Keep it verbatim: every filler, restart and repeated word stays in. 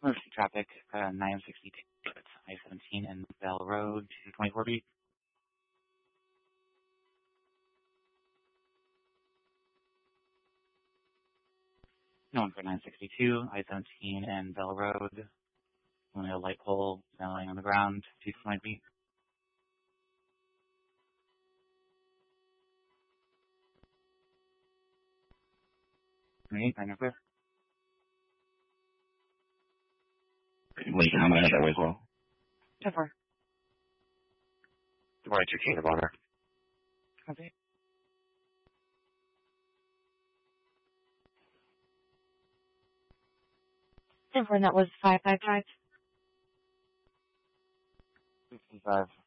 Emergency traffic, uh, nine sixty-two, I seventeen and Bell Road, two twenty-four B. No one for nine sixty-two, I seventeen and Bell Road. Only a light pole laying on the ground, two twenty B. twenty-eight, nine clear. Lincoln, I'm gonna head that way as well. ten four. Good morning, two King of Honor. Copy. ten four, and that was five five five. fifty-five.